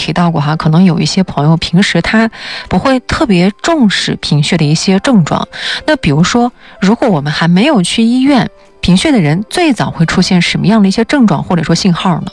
提到过哈，可能有一些朋友平时他不会特别重视贫血的一些症状。那比如说，如果我们还没有去医院，贫血的人最早会出现什么样的一些症状或者说信号呢？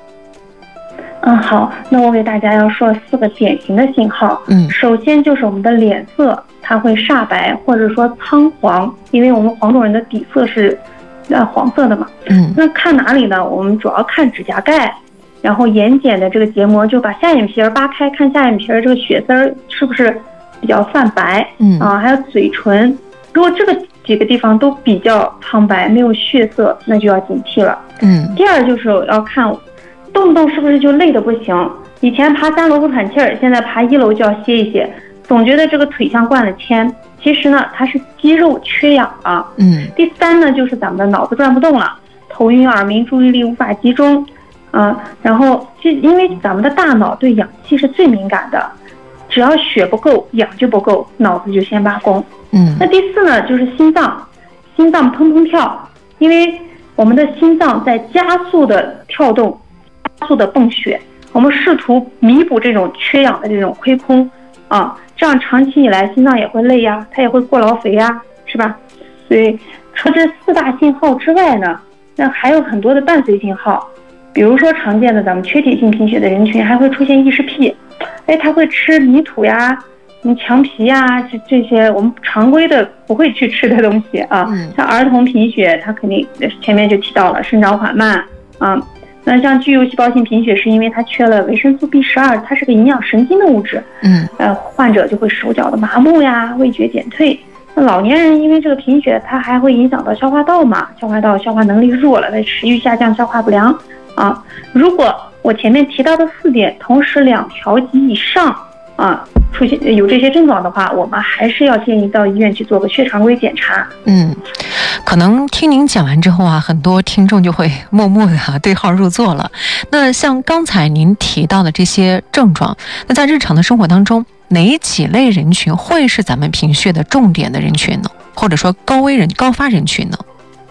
好，那我给大家要说4个典型的信号。首先就是我们的脸色，它会煞白或者说苍黄，因为我们黄种人的底色是黄色的嘛。那看哪里呢？我们主要看指甲盖，然后眼睑的这个结膜，就把下眼皮扒开，看下眼皮这个血丝是不是比较泛白。还有嘴唇，如果这个几个地方都比较苍白，没有血色，那就要警惕了。第二就是要看动不动是不是就累得不行，以前爬3楼不喘气儿，现在爬1楼就要歇一歇，总觉得这个腿像灌了铅，其实呢它是肌肉缺氧了。第3呢就是咱们的脑子转不动了，头晕耳鸣，注意力无法集中。然后因为咱们的大脑对氧气是最敏感的，只要血不够，氧就不够，脑子就先罢工。那第4呢就是心脏砰砰跳，因为我们的心脏在加速的跳动，加速的泵血，我们试图弥补这种缺氧的这种亏空这样长期以来心脏也会累呀，它也会过劳肥呀，是吧？所以除了这4大信号之外呢，那还有很多的伴随信号，比如说常见的咱们缺铁性贫血的人群还会出现异食癖，他会吃泥土呀、墙皮呀，这些我们常规的不会去吃的东西啊。像儿童贫血，它肯定前面就提到了生长缓慢那像巨幼细胞性贫血是因为它缺了维生素 B12， 它是个营养神经的物质。患者就会手脚的麻木呀，味觉减退。那老年人因为这个贫血，它还会影响到消化道嘛，消化能力弱了，它食欲下降，消化不良如果我前面提到的4点同时2条级以上出现有这些症状的话，我们还是要建议到医院去做个血常规检查。 可能听您讲完之后很多听众就会默默的对号入座了。那像刚才您提到的这些症状，那在日常的生活当中，哪几类人群会是咱们贫血的重点的人群呢？或者说高发人群呢？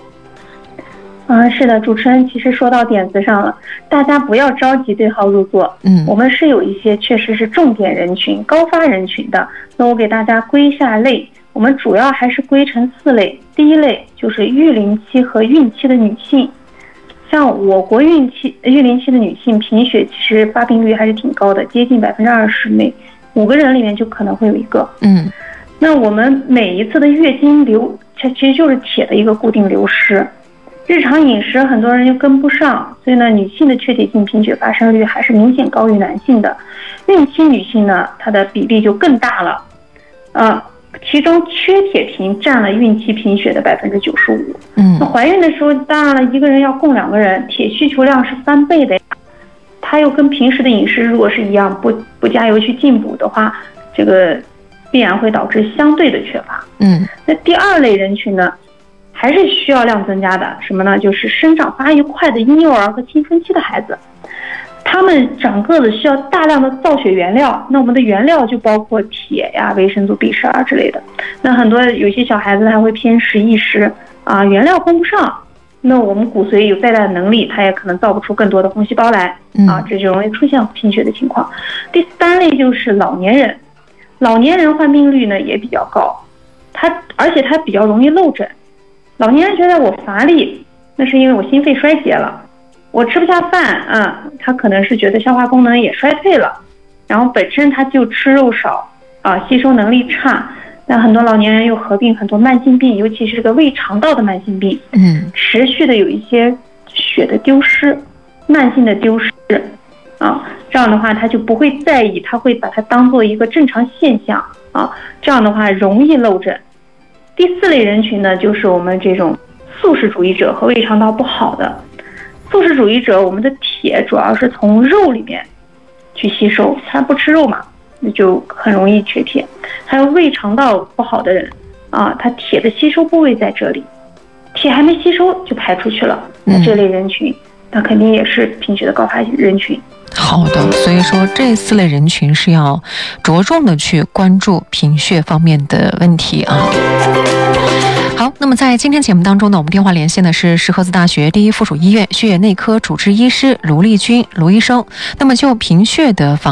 是的，主持人其实说到点子上了，大家不要着急对号入座。我们是有一些确实是重点人群、高发人群的。那我给大家归下类，我们主要还是归成4类。第一类就是育龄期和孕期的女性，像我国育龄期的女性贫血，其实发病率还是挺高的，接近20%，每5个人里面就可能会有1个。那我们每一次的月经流，它其实就是铁的一个固定流失。日常饮食很多人就跟不上，所以呢，女性的缺铁性贫血发生率还是明显高于男性的。孕期女性呢，它的比例就更大了，其中缺铁贫占了孕期贫血的95%。那怀孕的时候，当然了，一个人要供2个人，铁需求量是3倍的呀。它又跟平时的饮食如果是一样，不加油去进补的话，这个必然会导致相对的缺乏。那第2类人群呢，还是需要量增加的，什么呢？就是生长发育快的婴幼儿和青春期的孩子，他们长个子需要大量的造血原料，那我们的原料就包括铁呀、维生素 B12之类的。那很多有些小孩子他会偏食异食原料供不上，那我们骨髓有再大的能力，它也可能造不出更多的红细胞来这就容易出现贫血的情况。第3类就是老年人，老年人患病率呢也比较高，而且他比较容易漏诊。老年人觉得我乏力，那是因为我心肺衰竭了，我吃不下饭他可能是觉得消化功能也衰退了，然后本身他就吃肉少吸收能力差。那很多老年人又合并很多慢性病，尤其是这个胃肠道的慢性病，持续的有一些血的丢失，慢性的丢失这样的话他就不会在意，他会把它当做一个正常现象这样的话容易漏诊。第4类人群呢，就是我们这种素食主义者和胃肠道不好的。素食主义者，我们的铁主要是从肉里面去吸收，他不吃肉嘛，那就很容易缺铁。还有胃肠道不好的人他铁的吸收部位在这里，铁还没吸收就排出去了，那这类人群那肯定也是贫血的高发人群。 好的，所以说这4类人群是要着重的去关注贫血方面的问题好，那么在今天节目当中呢，我们电话连线的是石河子大学第一附属医院血液内科主治医师卢丽君卢医生。那么就贫血的